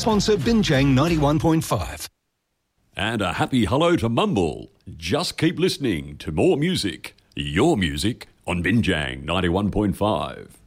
sponsor Binjang 91.5. And a happy hello to Mumble. Just keep listening to more music, your music, on Binjang 91.5.